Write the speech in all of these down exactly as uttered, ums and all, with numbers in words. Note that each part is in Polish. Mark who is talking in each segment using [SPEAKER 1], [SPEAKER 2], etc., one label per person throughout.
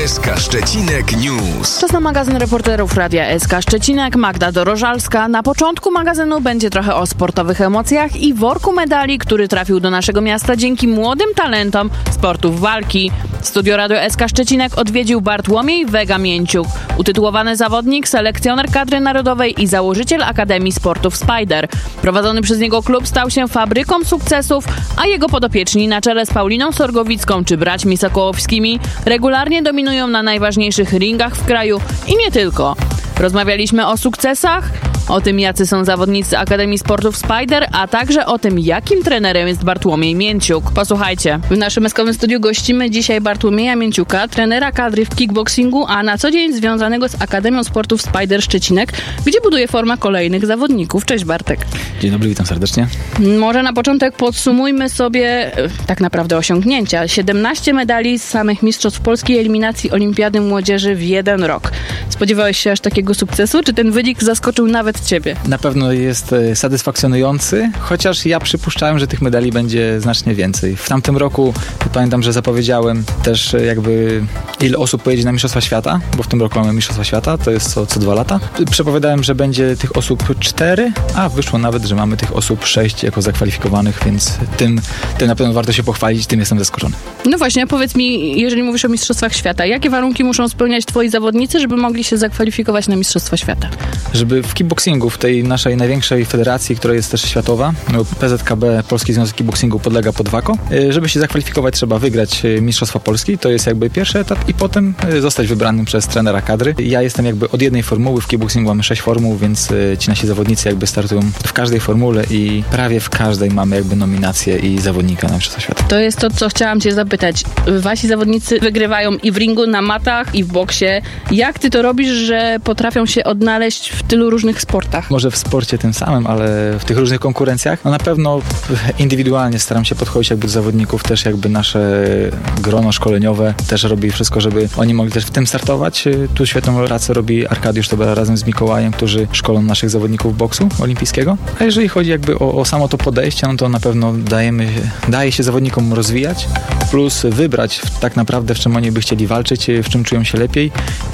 [SPEAKER 1] S K Szczecinek News.
[SPEAKER 2] Czas na magazyn reporterów Radia S K Szczecinek. Magda Dorożalska. Na początku magazynu będzie trochę o sportowych emocjach i worku medali, który trafił do naszego miasta dzięki młodym talentom sportów walki. Studio Radio S K Szczecinek odwiedził Bartłomiej Wega-Mięciuk, utytułowany zawodnik, selekcjoner kadry narodowej i założyciel Akademii Sportów Spider. Prowadzony przez niego klub stał się fabryką sukcesów, a jego podopieczni na czele z Pauliną Sorgowicką czy braćmi Sokołowskimi regularnie dominują na najważniejszych ringach w kraju i nie tylko. Rozmawialiśmy o sukcesach, o tym, jacy są zawodnicy Akademii Sportów Spider, a także o tym, jakim trenerem jest Bartłomiej Mięciuk. Posłuchajcie. W naszym eskowym studiu gościmy dzisiaj Bartłomieja Mięciuka, trenera kadry w kickboxingu, a na co dzień związanego z Akademią Sportów Spider Szczecinek, gdzie buduje forma kolejnych zawodników. Cześć Bartek.
[SPEAKER 3] Dzień dobry, witam serdecznie.
[SPEAKER 2] Może na początek podsumujmy sobie tak naprawdę osiągnięcia. siedemnaście medali z samych mistrzostw polskiej eliminacji Olimpiady Młodzieży w jeden rok. Spodziewałeś się aż takiego sukcesu? Czy ten wynik zaskoczył nawet ciebie?
[SPEAKER 3] Na pewno jest satysfakcjonujący, chociaż ja przypuszczałem, że tych medali będzie znacznie więcej. W tamtym roku pamiętam, że zapowiedziałem też jakby ile osób pojedzie na Mistrzostwa Świata, bo w tym roku mamy Mistrzostwa Świata, to jest co, co dwa lata. Przepowiadałem, że będzie tych osób cztery, a wyszło nawet, że mamy tych osób sześć jako zakwalifikowanych, więc tym, tym na pewno warto się pochwalić, tym jestem zaskoczony.
[SPEAKER 2] No właśnie, powiedz mi, jeżeli mówisz o Mistrzostwach Świata, jakie warunki muszą spełniać twoi zawodnicy, żeby mogli się zakwalifikować na Mistrzostwa Świata?
[SPEAKER 3] Żeby w kickboxingu, w tej naszej największej federacji, która jest też światowa, no P Z K B, Polski Związek Kickboxingu podlega pod WAKO, żeby się zakwalifikować, trzeba wygrać Mistrzostwa Polski, to jest jakby pierwszy etap i potem zostać wybranym przez trenera kadry. Ja jestem jakby od jednej formuły, w kickboxingu mamy sześć formuł, więc ci nasi zawodnicy jakby startują w każdej formule i prawie w każdej mamy jakby nominację i zawodnika na Mistrzostwa Świata.
[SPEAKER 2] To jest to, co chciałam cię zapytać. Wasi zawodnicy wygrywają i w ringu, na matach, i w boksie. Jak ty to robisz, że potrafią się odnaleźć w tylu różnych sportach?
[SPEAKER 3] Może w sporcie tym samym, ale w tych różnych konkurencjach, no na pewno indywidualnie staram się podchodzić jakby do zawodników, też jakby nasze grono szkoleniowe też robi wszystko, żeby oni mogli też w tym startować. Tu świetną pracę robi Arkadiusz Tobera razem z Mikołajem, którzy szkolą naszych zawodników boksu olimpijskiego. A jeżeli chodzi jakby o, o samo to podejście, no to na pewno dajemy, daje się zawodnikom rozwijać, plus wybrać tak naprawdę, w czym oni by chcieli walczyć, w czym czują się lepiej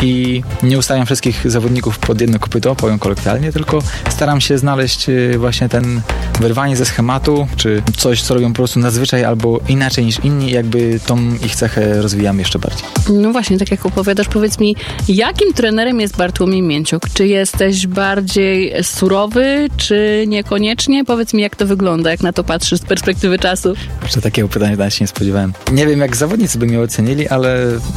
[SPEAKER 3] i nie ustawiam wszystkich zawodników pod jedno kopyto, powiem kolokwialnie, tylko staram się znaleźć właśnie ten wyrwanie ze schematu, czy coś, co robią po prostu nadzwyczaj albo inaczej niż inni, jakby tą ich cechę rozwijamy jeszcze bardziej.
[SPEAKER 2] No właśnie, tak jak opowiadasz, powiedz mi, jakim trenerem jest Bartłomiej Mięciuk? Czy jesteś bardziej surowy, czy niekoniecznie? Powiedz mi, jak to wygląda, jak na to patrzysz z perspektywy czasu.
[SPEAKER 3] Jeszcze takiego pytania nawet się nie spodziewałem. Nie wiem, jak zawodnicy by mnie ocenili, ale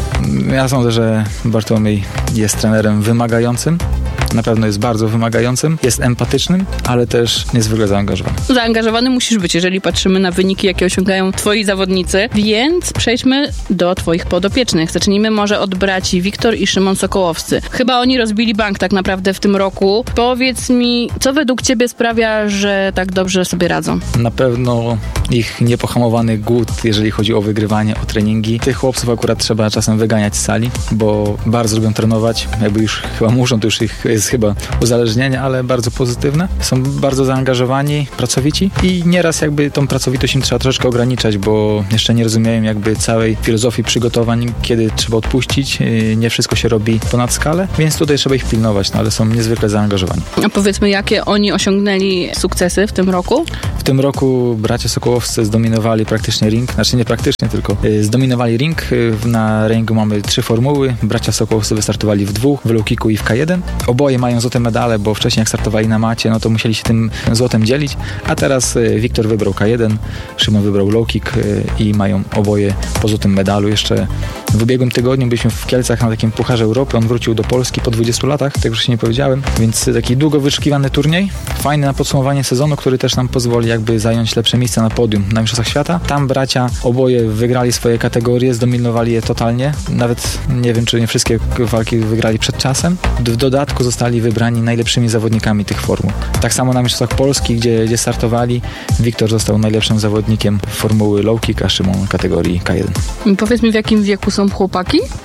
[SPEAKER 3] ja sądzę, że Bartłomiej jest trenerem wymagającym. Na pewno jest bardzo wymagającym, jest empatycznym, ale też niezwykle zaangażowany.
[SPEAKER 2] Zaangażowany musisz być, jeżeli patrzymy na wyniki, jakie osiągają twoi zawodnicy. Więc przejdźmy do twoich podopiecznych. Zacznijmy może od braci Wiktor i Szymon Sokołowscy. Chyba oni rozbili bank tak naprawdę w tym roku. Powiedz mi, co według ciebie sprawia, że tak dobrze sobie radzą?
[SPEAKER 3] Na pewno ich niepohamowany głód, jeżeli chodzi o wygrywanie, o treningi. Tych chłopców akurat trzeba czasem wyganiać z sali, bo bardzo lubią trenować. Jakby już chyba muszą, to już ich jest chyba uzależnienie, ale bardzo pozytywne. Są bardzo zaangażowani, pracowici i nieraz jakby tą pracowitość im trzeba troszeczkę ograniczać, bo jeszcze nie rozumieją jakby całej filozofii przygotowań, kiedy trzeba odpuścić, nie wszystko się robi ponad skalę, więc tutaj trzeba ich pilnować, no ale są niezwykle zaangażowani.
[SPEAKER 2] A powiedzmy, jakie oni osiągnęli sukcesy w tym roku?
[SPEAKER 3] W tym roku bracia Sokołowscy zdominowali praktycznie ring, znaczy nie praktycznie, tylko zdominowali ring. Na ringu mamy trzy formuły. Bracia Sokołowscy wystartowali w dwóch, w low kicku i w K jeden. Oboje mają złote medale, bo wcześniej jak startowali na macie, no to musieli się tym złotem dzielić, a teraz Wiktor wybrał K jeden, Szymon wybrał low kick i mają oboje po złotym medalu. Jeszcze w ubiegłym tygodniu byliśmy w Kielcach na takim Pucharze Europy, on wrócił do Polski po dwudziestu latach, tego już nie powiedziałem, więc taki długo wyczekiwany turniej, fajny na podsumowanie sezonu, który też nam pozwoli jakby zająć lepsze miejsce na podium na Mistrzostwach Świata. Tam bracia oboje wygrali swoje kategorie, zdominowali je totalnie, nawet nie wiem, czy nie wszystkie walki wygrali przed czasem. W dodatku zostali wybrani najlepszymi zawodnikami tych formuł. Tak samo na Mistrzostwach Polski, gdzie, gdzie startowali, Wiktor został najlepszym zawodnikiem formuły low kick, a Szymon kategorii K jeden.
[SPEAKER 2] Powiedz mi, w jakim wieku są chłopaki?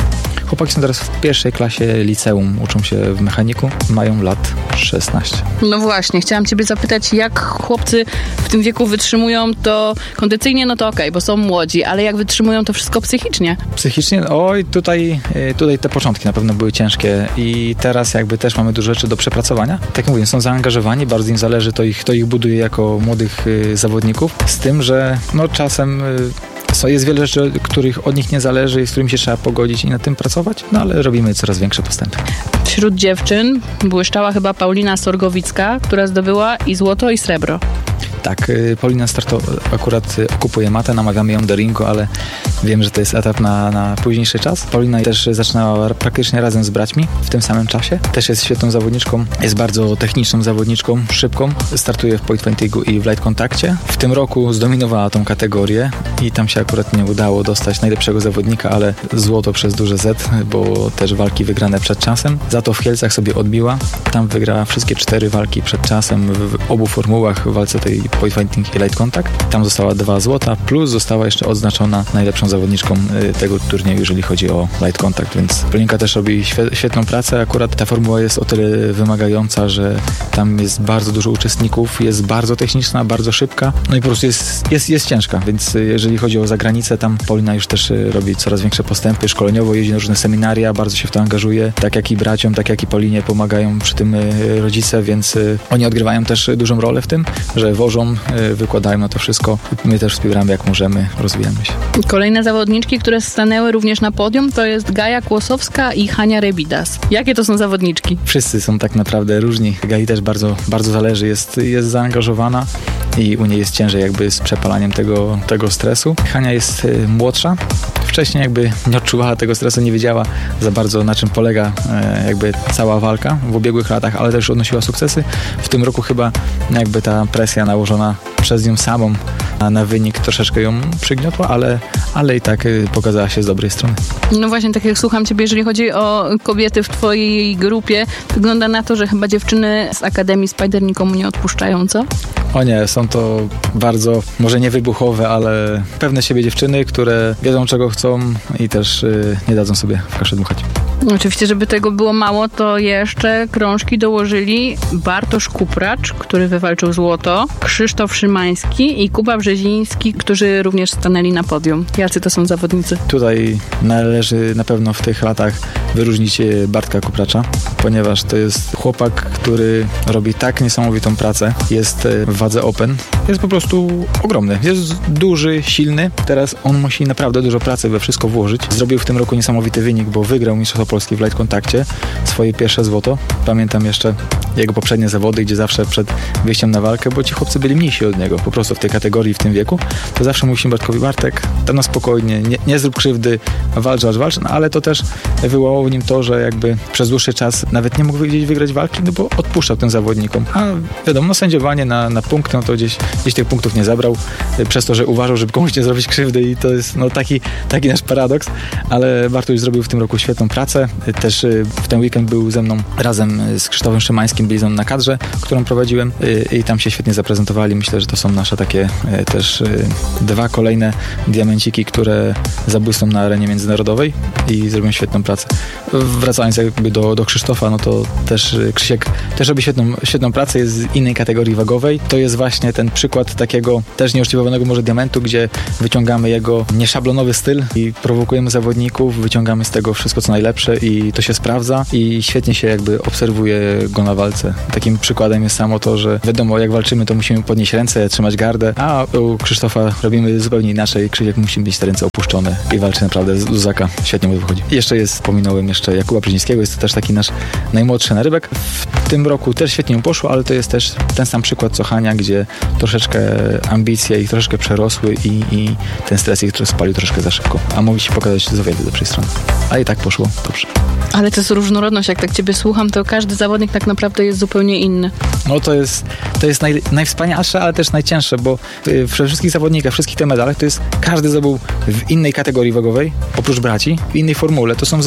[SPEAKER 3] Chłopaki są teraz w pierwszej klasie liceum, uczą się w mechaniku, mają lat szesnaście.
[SPEAKER 2] No właśnie, chciałam ciebie zapytać, jak chłopcy w tym wieku wytrzymują to kondycyjnie, no to okej, okay, bo są młodzi, ale jak wytrzymują to wszystko psychicznie?
[SPEAKER 3] Psychicznie? Oj, tutaj, tutaj te początki na pewno były ciężkie i teraz jakby też mamy dużo rzeczy do przepracowania. Tak jak mówię, są zaangażowani, bardzo im zależy, to ich, to ich buduje jako młodych y, zawodników, z tym, że no czasem y, so, jest wiele rzeczy, których od nich nie zależy i z którymi się trzeba pogodzić i nad tym pracować, no ale robimy coraz większe postępy.
[SPEAKER 2] Wśród dziewczyn błyszczała chyba Paulina Sorgowicka, która zdobyła i złoto, i srebro.
[SPEAKER 3] Tak, Paulina starto akurat okupuje matę, namawiamy ją do ringu, ale wiem, że to jest etap na, na późniejszy czas. Paulina też zaczynała praktycznie razem z braćmi w tym samym czasie. Też jest świetną zawodniczką, jest bardzo techniczną zawodniczką, szybką. Startuje w pointfightingu i w light kontakcie. W tym roku zdominowała tą kategorię i tam się akurat nie udało dostać najlepszego zawodnika, ale złoto przez duże Z, bo też walki wygrane przed czasem. Za to w Kielcach sobie odbiła. Tam wygrała wszystkie cztery walki przed czasem w obu formułach, w walce tej pointfighting i light contact. Tam została dwa złota, plus została jeszcze odznaczona najlepszą zawodniczką tego turnieju, jeżeli chodzi o light contact, więc Paulinka też robi świetną pracę. Akurat ta formuła jest o tyle wymagająca, że tam jest bardzo dużo uczestników, jest bardzo techniczna, bardzo szybka, no i po prostu jest, jest, jest ciężka, więc jeżeli chodzi o zagranicę, tam Paulina już też robi coraz większe postępy szkoleniowo, jeździ na różne seminaria, bardzo się w to angażuje, tak jak i braciom, tak jak i Paulinie pomagają przy tym rodzice, więc oni odgrywają też dużą rolę w tym, że wożą, wykładają na to wszystko. My też wspieramy jak możemy, rozwijamy się.
[SPEAKER 2] Kolejne zawodniczki, które stanęły również na podium, to jest Gaja Kłosowska i Hania Rebidas. Jakie to są zawodniczki?
[SPEAKER 3] Wszyscy są tak naprawdę różni. Gai też bardzo, bardzo zależy, jest, jest zaangażowana i u niej jest ciężej jakby z przepalaniem tego, tego stresu. Hania jest y, młodsza. Wcześniej jakby nie odczuwała tego stresu, nie wiedziała za bardzo, na czym polega e, jakby cała walka w ubiegłych latach, ale też odnosiła sukcesy. W tym roku chyba jakby ta presja nałożona przez nią samą na, na wynik troszeczkę ją przygniotła, ale, ale i tak y, pokazała się z dobrej strony.
[SPEAKER 2] No właśnie, tak jak słucham ciebie, jeżeli chodzi o kobiety w twojej grupie, wygląda na to, że chyba dziewczyny z Akademii Spider nikomu nie odpuszczają, co?
[SPEAKER 3] O nie, są to bardzo, może nie wybuchowe, ale pewne siebie dziewczyny, które wiedzą czego chcą i też y, nie dadzą sobie w kaszę dmuchać.
[SPEAKER 2] Oczywiście, żeby tego było mało, to jeszcze krążki dołożyli Bartosz Kupracz, który wywalczył złoto, Krzysztof Szymański i Kuba Brzeziński, którzy również stanęli na podium. Jacy to są zawodnicy? Tutaj
[SPEAKER 3] należy na pewno w tych latach wyróżnić Bartka Kupracza, ponieważ to jest chłopak, który robi tak niesamowitą pracę. Jest w wadze open. Jest po prostu ogromny. Jest duży, silny. Teraz on musi naprawdę dużo pracy we wszystko włożyć. Zrobił w tym roku niesamowity wynik, bo wygrał Mistrzostwo Polski w light kontakcie, swoje pierwsze złoto. Pamiętam jeszcze jego poprzednie zawody, gdzie zawsze przed wyjściem na walkę, bo ci chłopcy byli mniejsi od niego, po prostu w tej kategorii, w tym wieku, to zawsze mówiliśmy Bartkowi: Bartek, to na spokojnie, nie, nie zrób krzywdy, walcz, walcz, walcz, no, ale to też wywołało w nim to, że jakby przez dłuższy czas nawet nie mógł gdzieś wygrać walki, no bo odpuszczał tym zawodnikom. A wiadomo, no sędziowanie na, na punkt, no to gdzieś, gdzieś tych punktów nie zabrał, przez to, że uważał, żeby komuś nie zrobić krzywdy i to jest no taki, taki nasz paradoks, ale Bartuś zrobił w tym roku świetną pracę. Też w ten weekend był ze mną razem z Krzysztofem Szymańskim, byli ze mną na kadrze, którą prowadziłem i tam się świetnie zaprezentowali. Myślę, że to są nasze takie też dwa kolejne diamenciki, które zabłysną na arenie międzynarodowej i zrobią świetną pracę. Wracając jakby do, do Krzysztofa, no to też Krzysiek też robi świetną, świetną pracę, jest z innej kategorii wagowej. To jest właśnie ten przykład takiego też nieoszlifowanego może diamentu, gdzie wyciągamy jego nieszablonowy styl i prowokujemy zawodników, wyciągamy z tego wszystko co najlepsze i to się sprawdza i świetnie się jakby obserwuje go na walce. Takim przykładem jest samo to, że wiadomo, jak walczymy, to musimy podnieść ręce, trzymać gardę, a u Krzysztofa robimy zupełnie inaczej. Krzysiek musi mieć te ręce opuszczone i walczy naprawdę z luzaka. Świetnie mu to wychodzi. I jeszcze jest, wspominałem jeszcze Jakuba Brzezińskiego, jest to też taki nasz najmłodszy narybek. W tym roku też świetnie mu poszło, ale to jest też ten sam przykład co Hania, gdzie troszeczkę ambicje ich troszeczkę przerosły i, i ten stres ich spalił troszkę za szybko, a mogli się pokazać z o wiele lepszej strony. Ale i tak poszło dobrze.
[SPEAKER 2] Ale to jest różnorodność, jak tak ciebie słucham, to każdy zawodnik tak naprawdę jest zupełnie inny.
[SPEAKER 3] No to jest, to jest naj, najwspanialsze, ale też najcięższe, bo we wszystkich zawodnikach, wszystkich tych medalach, to jest każdy zdobył w innej kategorii wagowej, oprócz braci, w innej formule. To są zupełnie inne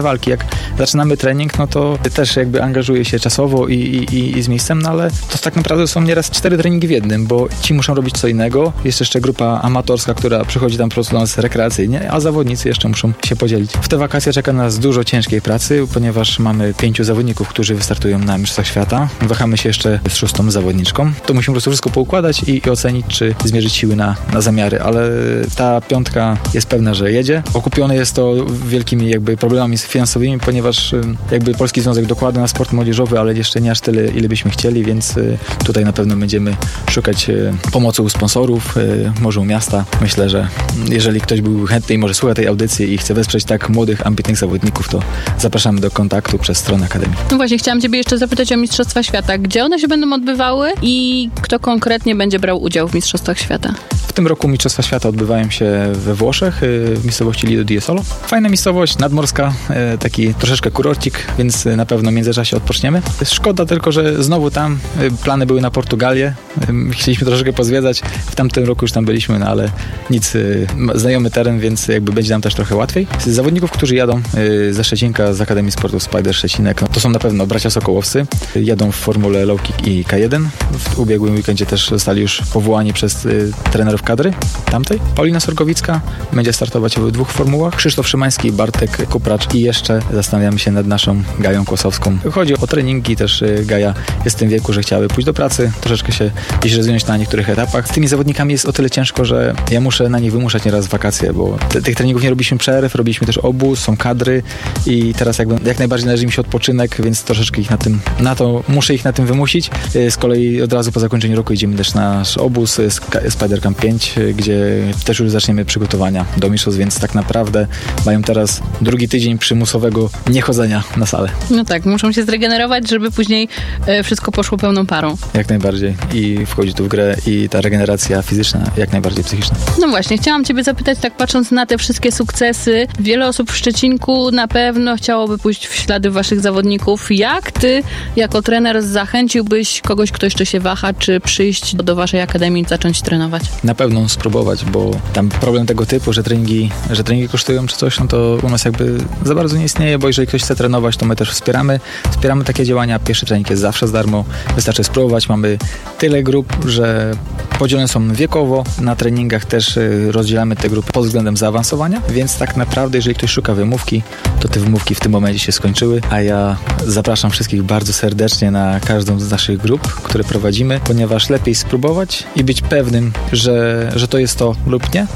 [SPEAKER 3] inne walki. Jak zaczynamy trening, no to też jakby angażuje się czasowo i, i, i z miejscem, no ale to tak naprawdę są nieraz cztery treningi w jednym, bo ci muszą robić co innego. Jest jeszcze grupa amatorska, która przychodzi tam po prostu do nas rekreacyjnie, a zawodnicy jeszcze muszą się podzielić. W te wakacje czeka nas dużo ciężkiej pracy, ponieważ mamy pięciu zawodników, którzy wystartują na Mistrzostwach Świata. Wahamy się jeszcze z szóstą zawodniczką. To musimy po prostu wszystko poukładać i, i ocenić, czy zmierzyć siły na, na zamiary, ale ta piątka jest pewna, że jedzie. Okupione jest to wielkimi jakby problemami finansowymi, ponieważ jakby Polski Związek dokłada na sport młodzieżowy, ale jeszcze nie aż tyle, ile byśmy chcieli, więc tutaj na pewno będziemy szukać pomocy u sponsorów, może u miasta. Myślę, że jeżeli ktoś był chętny i może słucha tej audycji i chce wesprzeć tak młodych, ambitnych zawodników, to zapraszamy do kontaktu przez stronę Akademii.
[SPEAKER 2] No właśnie, chciałam Ciebie jeszcze zapytać o Mistrzostwa Świata. Gdzie one się będą odbywały i kto konkretnie będzie brał udział w Mistrzostwach Świata?
[SPEAKER 3] W tym roku Mistrzostwa Świata odbywają się we Włoszech, w miejscowości Lido di Jesolo. Fajna miejscowość, nadmorska, taki troszeczkę kurorcik, więc na pewno w międzyczasie odpoczniemy. Szkoda tylko, że znowu tam plany były na Portugalię. Chcieliśmy troszeczkę pozwiedzać. W tamtym roku już tam byliśmy, no ale nic, znajomy teren, więc jakby będzie nam też trochę łatwiej. Z zawodników, którzy jadą ze Szczecinka, z Akademii Sportów Spider Szczecinek, no to są na pewno bracia Sokołowscy. Jadą w formule low kick i K jeden. W ubiegłym weekendzie też zostali już powołani przez trenerów kadry tamtej. Paulina Sorgowicka będzie startować w dwóch formułach. Krzysztof Szymański, Bartek Kupracz i jeszcze zastanawiamy się nad naszą Gają Kłosowską. Chodzi o treningi, też Gaja jest w tym wieku, że chciałaby pójść do pracy, troszeczkę się gdzieś rozwinąć na niektórych etapach. Z tymi zawodnikami jest o tyle ciężko, że ja muszę na nich wymuszać nieraz wakacje, bo te, tych treningów nie robiliśmy przerw, robiliśmy też obóz, są kadry i teraz jakby jak najbardziej należy mi się odpoczynek, więc troszeczkę ich na tym, na to muszę ich na tym wymusić. Z kolei od razu po zakończeniu roku idziemy też na nasz obóz Spider Camp pięć, gdzie też już zaczniemy przygotowania do mistrzostw, więc tak naprawdę mają teraz drugi tydzień przymusowego niechodzenia na salę.
[SPEAKER 2] No tak, muszą się zregenerować, żeby później e, wszystko poszło pełną parą.
[SPEAKER 3] Jak najbardziej i wchodzi tu w grę i ta regeneracja fizyczna, jak najbardziej psychiczna.
[SPEAKER 2] No właśnie, chciałam Ciebie zapytać, tak patrząc na te wszystkie sukcesy, wiele osób w Szczecinku na pewno chciałoby pójść w ślady Waszych zawodników. Jak Ty, jako trener, zachęciłbyś kogoś, kto jeszcze się waha, czy przyjść do Waszej akademii i zacząć trenować?
[SPEAKER 3] Na pewno spróbować, bo tam problem tego typu, że treningi, że treningi kosztują czy coś, no to u nas jakby za bardzo nie istnieje, bo jeżeli ktoś chce trenować, to my też wspieramy. Wspieramy takie działania. Pierwszy trening jest zawsze za darmo. Wystarczy spróbować. Mamy tyle grup, że podzielone są wiekowo. Na treningach też rozdzielamy te grupy pod względem zaawansowania, więc tak naprawdę, jeżeli ktoś szuka wymówki, to te wymówki w tym momencie się skończyły, a ja zapraszam wszystkich bardzo serdecznie na każdą z naszych grup, które prowadzimy, ponieważ lepiej spróbować i być pewnym, że, że to jest to lub nie,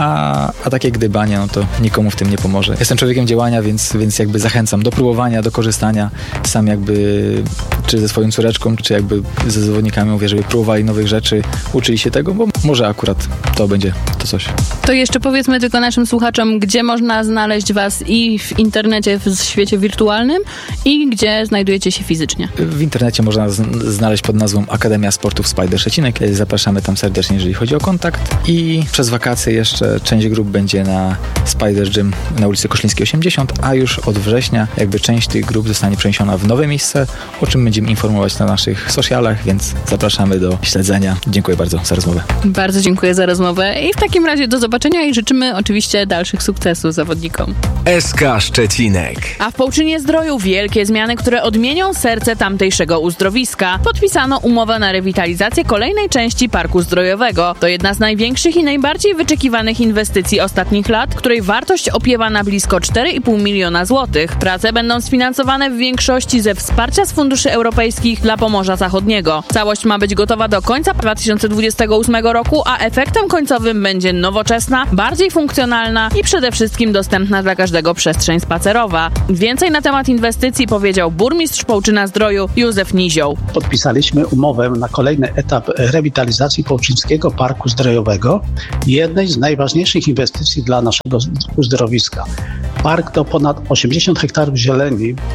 [SPEAKER 3] a, a takie gdybanie, no to nikomu w tym nie pomoże. Jestem człowiekiem działania, więc, więc jakby zachęcam do próbowania, do korzystania. Sam jakby, czy ze swoją córeczką, czy jakby ze zawodnikami mówię, żeby próbowali nowych rzeczy, uczyli się tego, bo może akurat to będzie to coś.
[SPEAKER 2] To jeszcze powiedzmy tylko naszym słuchaczom, gdzie można znaleźć Was i w internecie, w świecie wirtualnym i gdzie znajdujecie się fizycznie.
[SPEAKER 3] W internecie można z- znaleźć pod nazwą Akademia Sportów Spider Szczecinek. Zapraszamy tam serdecznie, jeżeli chodzi o kontakt. I przez wakacje jeszcze część grup będzie na Spider Gym na ulicy Koszlińskiej osiemdziesiąt, a już od września jakby część tych grup zostanie przeniesiona w nowe miejsce, o czym będziemy informować na naszych socialach, więc zapraszamy do śledzenia. Dziękuję bardzo za rozmowę.
[SPEAKER 2] Bardzo dziękuję za rozmowę i w takim razie do zobaczenia i życzymy oczywiście dalszych sukcesów zawodnikom.
[SPEAKER 1] S K Szczecinek.
[SPEAKER 2] A w Połczynie Zdroju wielkie zmiany, które odmienią serce tamtejszego uzdrowiska. Podpisano umowę na rewitalizację kolejnej części Parku Zdrojowego. To jedna z największych i najbardziej wyczekiwanych inwestycji ostatnich lat, której wartość opiewa na blisko cztery i pół miliona złotych. Prace będą sfinansowane w większości ze wsparcia z funduszy europejskich dla Pomorza Zachodniego. Całość ma być gotowa do końca dwa tysiące dwudziestego ósmego roku, a efektem końcowym będzie nowoczesna, bardziej funkcjonalna i przede wszystkim dostępna dla każdego przestrzeń spacerowa. Więcej na temat inwestycji powiedział burmistrz Połczyna Zdroju Józef Nizioł.
[SPEAKER 4] Podpisaliśmy umowę na kolejny etap rewitalizacji Połczyńskiego Parku Zdrojowego, jednej z najważniejszych inwestycji dla naszego uzdrowiska. Park to ponad osiemdziesiąt hektarów zieleni,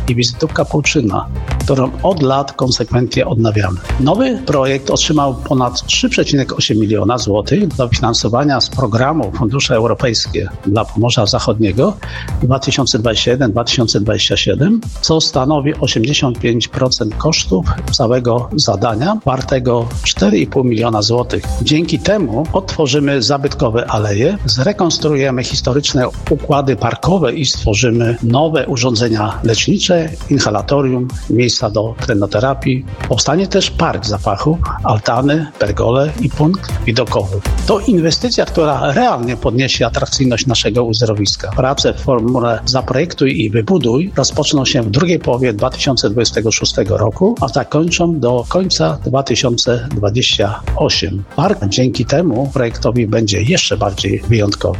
[SPEAKER 4] i wizytówka Płuczyna, którą od lat konsekwentnie odnawiamy. Nowy projekt otrzymał ponad trzy przecinek osiem miliona złotych do finansowania z programu Fundusze Europejskie dla Pomorza Zachodniego dwa tysiące dwudziesty pierwszy do dwa tysiące dwudziestego siódmego, co stanowi osiemdziesiąt pięć procent kosztów całego zadania, wartego cztery i pół miliona złotych. Dzięki temu odtworzymy zabytkowe aleje, zrekonstruujemy historyczne układy parkowe i stworzymy nowe urządzenia lecznicze, inhalatorium, miejsca do tlenoterapii. Powstanie też park zapachów, altany, pergole i punkt widokowy. To inwestycja, która realnie podniesie atrakcyjność naszego uzdrowiska. Prace w formule zaprojektuj i wybuduj rozpoczną się w drugiej połowie dwa tysiące dwudziestego szóstego roku, a zakończą do końca dwa tysiące dwudziestego ósmego. Park dzięki temu projektowi będzie jeszcze bardziej wyjątkowy.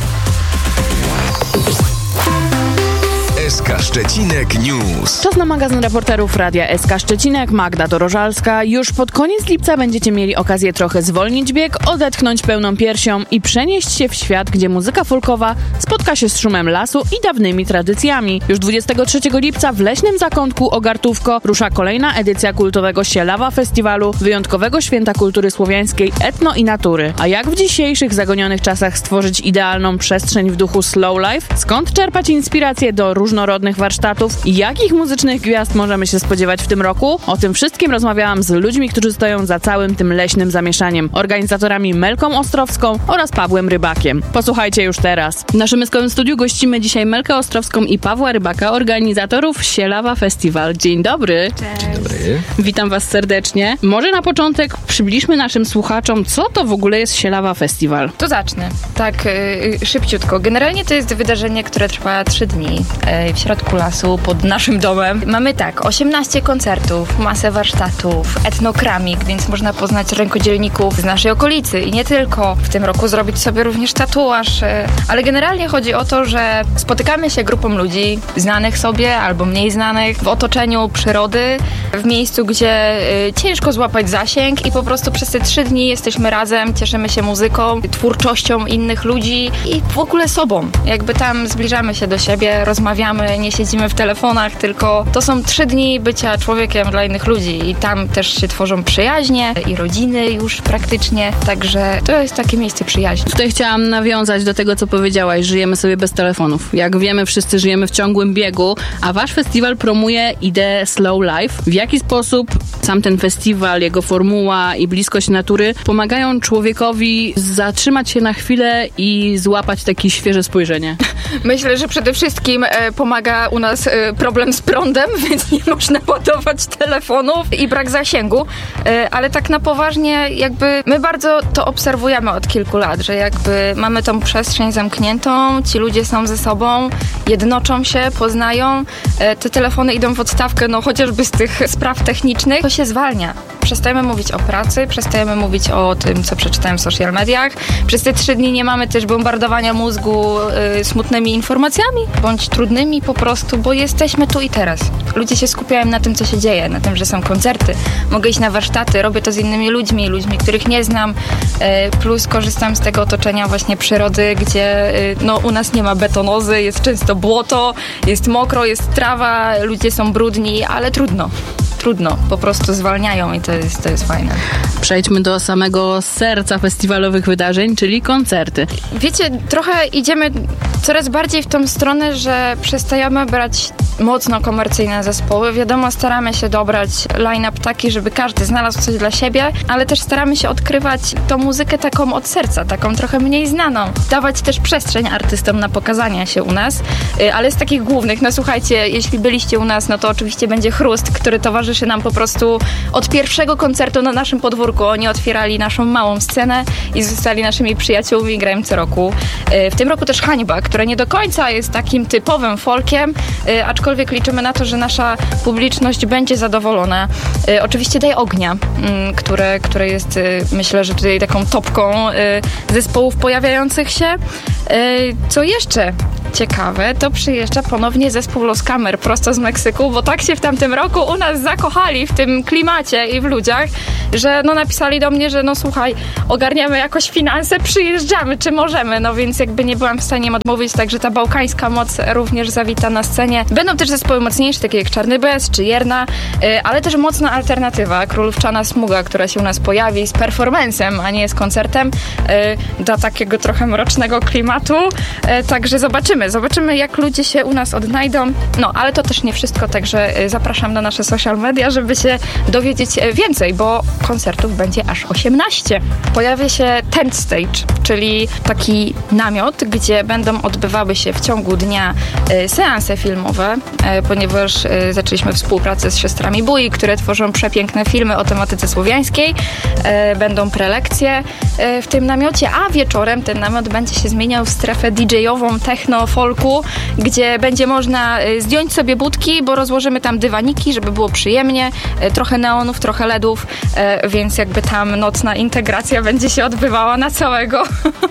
[SPEAKER 1] S K Szczecinek News.
[SPEAKER 2] Czas na magazyn reporterów Radia S K Szczecinek, Magda Dorożalska. Już pod koniec lipca będziecie mieli okazję trochę zwolnić bieg, odetchnąć pełną piersią i przenieść się w świat, gdzie muzyka folkowa spotka się z szumem lasu i dawnymi tradycjami. Już dwudziestego trzeciego lipca w Leśnym Zakątku Ogartówko rusza kolejna edycja kultowego Sielawa Festiwalu, wyjątkowego święta kultury słowiańskiej, etno i natury. A jak w dzisiejszych zagonionych czasach stworzyć idealną przestrzeń w duchu slow life? Skąd czerpać inspiracje do różnorodnych warsztatów i jakich muzycznych gwiazd możemy się spodziewać w tym roku? O tym wszystkim rozmawiałam z ludźmi, którzy stoją za całym tym leśnym zamieszaniem. Organizatorami Melką Ostrowską oraz Pawłem Rybakiem. Posłuchajcie już teraz. W naszym skałym studiu gościmy dzisiaj Melkę Ostrowską i Pawła Rybaka, organizatorów Sielawa Festiwal. Dzień dobry.
[SPEAKER 5] Cześć.
[SPEAKER 3] Dzień dobry.
[SPEAKER 2] Witam was serdecznie. Może na początek przybliżmy naszym słuchaczom, co to w ogóle jest Sielawa Festiwal.
[SPEAKER 5] To zacznę. Tak, yy, szybciutko. Generalnie to jest wydarzenie, które trwa trzy dni yy, w środku lasu, pod naszym domem. Mamy tak, osiemnaście koncertów, masę warsztatów, etnokramik, więc można poznać rękodzielników z naszej okolicy i nie tylko. W tym roku zrobić sobie również tatuaż, yy, ale generalnie chodzi o to, że spotykamy się grupą ludzi, znanych sobie albo mniej znanych, w otoczeniu przyrody, w miejscu, gdzie yy, ciężko złapać zasięg i po prostu przez te trzy dni jesteśmy razem, cieszymy się muzyką, twórczością innych ludzi i w ogóle sobą. Jakby tam zbliżamy się do siebie, rozmawiamy, nie siedzimy w telefonach, tylko to są trzy dni bycia człowiekiem dla innych ludzi i tam też się tworzą przyjaźnie i rodziny już praktycznie, także to jest takie miejsce przyjaźni.
[SPEAKER 2] Tutaj chciałam nawiązać do tego, co powiedziałaś, żyjemy sobie bez telefonów. Jak wiemy, wszyscy żyjemy w ciągłym biegu, a wasz festiwal promuje ideę slow life. W jaki sposób sam ten festiwal, jego formuła i bliskość natury pomagają człowiekowi zatrzymać się na chwilę i złapać takie świeże spojrzenie?
[SPEAKER 5] Myślę, że przede wszystkim e, pomaga u nas e, problem z prądem, więc nie można ładować telefonów i brak zasięgu, e, ale tak na poważnie jakby my bardzo to obserwujemy od kilku lat, że jakby mamy tą przestrzeń zamkniętą, ci ludzie są ze sobą, jednoczą się, poznają, e, te telefony idą w odstawkę, no chociażby z tych spraw technicznych, to się zwalnia. Przestajemy mówić o pracy, przestajemy mówić o tym, co przeczytałem w social mediach. Przez te trzy dni nie mamy też bombardowania mózgu y, smutnymi informacjami, bądź trudnymi po prostu, bo jesteśmy tu i teraz. Ludzie się skupiają na tym, co się dzieje, na tym, że są koncerty. Mogę iść na warsztaty, robię to z innymi ludźmi, ludźmi, których nie znam, y, plus korzystam z tego otoczenia właśnie przyrody, gdzie y, no, u nas nie ma betonozy, jest często błoto, jest mokro, jest trawa, ludzie są brudni, ale trudno. Trudno, po prostu zwalniają i to jest, to jest fajne.
[SPEAKER 2] Przejdźmy do samego serca festiwalowych wydarzeń, czyli koncerty.
[SPEAKER 5] Wiecie, trochę idziemy coraz bardziej w tą stronę, że przestajemy brać mocno komercyjne zespoły. Wiadomo, staramy się dobrać line-up taki, żeby każdy znalazł coś dla siebie, ale też staramy się odkrywać tą muzykę taką od serca, taką trochę mniej znaną. Dawać też przestrzeń artystom na pokazanie się u nas, ale z takich głównych, no słuchajcie, jeśli byliście u nas, no to oczywiście będzie Chrust, który towarzyszy nam po prostu od pierwszego koncertu na naszym podwórku. Oni otwierali naszą małą scenę i zostali naszymi przyjaciółmi, grają co roku. W tym roku też Hańba, która nie do końca jest takim typowym folkiem, aczkolwiek liczymy na to, że nasza publiczność będzie zadowolona. Oczywiście Daj Ognia, które, które jest, myślę, że tutaj taką topką zespołów pojawiających się. Co jeszcze? ciekawe, to przyjeżdża ponownie zespół Los Kamer prosto z Meksyku, bo tak się w tamtym roku u nas zakochali w tym klimacie i w ludziach, że no napisali do mnie, że no słuchaj, ogarniamy jakoś finanse, przyjeżdżamy, czy możemy, no więc jakby nie byłam w stanie im odmówić, także ta bałkańska moc również zawita na scenie. Będą też zespoły mocniejsze, takie jak Czarny Bez czy Jerna, ale też mocna alternatywa, Królówczana Smuga, która się u nas pojawi z performancem, a nie z koncertem, da takiego trochę mrocznego klimatu, także zobaczymy, zobaczymy jak ludzie się u nas odnajdą, no ale to też nie wszystko, także zapraszam na nasze social media, żeby się dowiedzieć więcej, bo koncertów będzie aż osiemnaście. Pojawia się tent stage, czyli taki namiot, gdzie będą odbywały się w ciągu dnia seanse filmowe, ponieważ zaczęliśmy współpracę z siostrami Bui, które tworzą przepiękne filmy o tematyce słowiańskiej. Będą prelekcje w tym namiocie, a wieczorem ten namiot będzie się zmieniał w strefę didżejową, techno, folku, gdzie będzie można zdjąć sobie budki, bo rozłożymy tam dywaniki, żeby było przyjemnie, trochę neonów, trochę ledów, więc jakby tam nocna integracja będzie się odbywała na całego.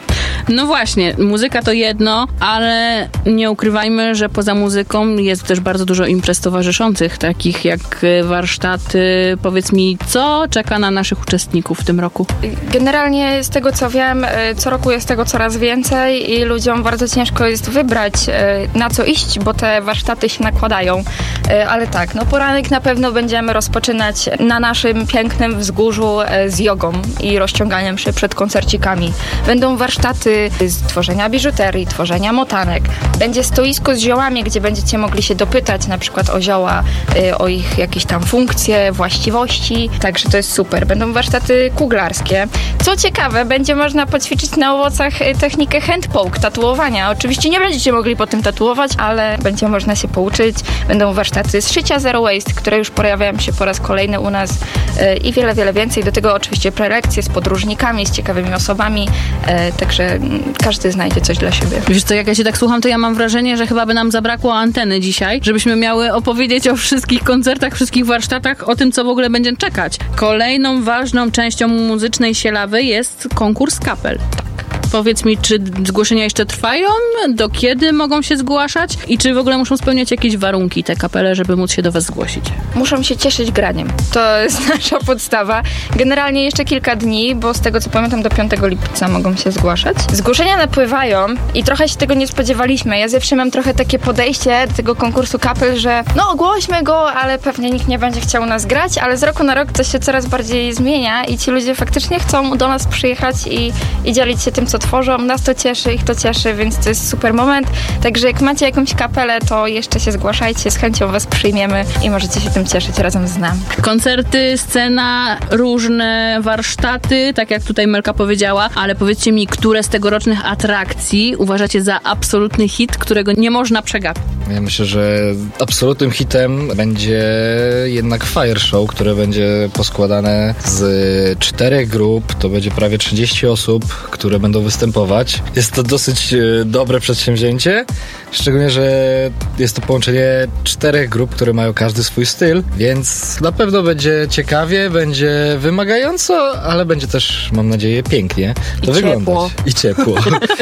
[SPEAKER 2] No właśnie, muzyka to jedno, ale nie ukrywajmy, że poza muzyką jest też bardzo dużo imprez towarzyszących, takich jak warsztaty. Powiedz mi, co czeka na naszych uczestników w tym roku?
[SPEAKER 5] Generalnie z tego co wiem, co roku jest tego coraz więcej i ludziom bardzo ciężko jest wybrać, na co iść, bo te warsztaty się nakładają. Ale tak, no poranek na pewno będziemy rozpoczynać na naszym pięknym wzgórzu z jogą i rozciąganiem się przed koncercikami. Będą warsztaty z tworzenia biżuterii, tworzenia motanek. Będzie stoisko z ziołami, gdzie będziecie mogli się dopytać na przykład o zioła, o ich jakieś tam funkcje, właściwości. Także to jest super. Będą warsztaty kuglarskie. Co ciekawe, będzie można poćwiczyć na owocach technikę handpoke, tatuowania. Oczywiście nie będziecie mogli po tym tatuować, ale będzie można się pouczyć. Będą warsztaty z szycia Zero Waste, które już pojawiają się po raz kolejny u nas i wiele, wiele więcej. Do tego oczywiście prelekcje z podróżnikami, z ciekawymi osobami. Także każdy znajdzie coś dla siebie.
[SPEAKER 2] Wiesz co, jak ja się tak słucham, to ja mam wrażenie, że chyba by nam zabrakło anteny dzisiaj, żebyśmy miały opowiedzieć o wszystkich koncertach, wszystkich warsztatach, o tym, co w ogóle będzie czekać. Kolejną ważną częścią muzycznej sielawy jest konkurs kapel. Powiedz mi, czy zgłoszenia jeszcze trwają? Do kiedy mogą się zgłaszać? I czy w ogóle muszą spełniać jakieś warunki te kapele, żeby móc się do was zgłosić?
[SPEAKER 5] Muszą się cieszyć graniem. To jest nasza podstawa. Generalnie jeszcze kilka dni, bo z tego co pamiętam do piątego lipca mogą się zgłaszać. Zgłoszenia napływają i trochę się tego nie spodziewaliśmy. Ja zawsze mam trochę takie podejście do tego konkursu kapel, że no ogłośmy go, ale pewnie nikt nie będzie chciał nas grać, ale z roku na rok to się coraz bardziej zmienia i ci ludzie faktycznie chcą do nas przyjechać i, i dzielić się tym, co tworzą. Nas to cieszy, ich to cieszy, więc to jest super moment. Także jak macie jakąś kapelę, to jeszcze się zgłaszajcie, z chęcią was przyjmiemy i możecie się tym cieszyć razem z nami.
[SPEAKER 2] Koncerty, scena, różne warsztaty, tak jak tutaj Melka powiedziała, ale powiedzcie mi, które z tegorocznych atrakcji uważacie za absolutny hit, którego nie można przegapić?
[SPEAKER 6] Ja myślę, że absolutnym hitem będzie jednak Fire Show, które będzie poskładane z czterech grup. To będzie prawie trzydzieści osób, które będą występować. Jest to dosyć dobre przedsięwzięcie, szczególnie, że jest to połączenie czterech grup, które mają każdy swój styl, więc na pewno będzie ciekawie, będzie wymagająco, ale będzie też, mam nadzieję, pięknie to
[SPEAKER 5] I
[SPEAKER 6] wyglądać.
[SPEAKER 5] Ciepło.
[SPEAKER 6] I ciepło.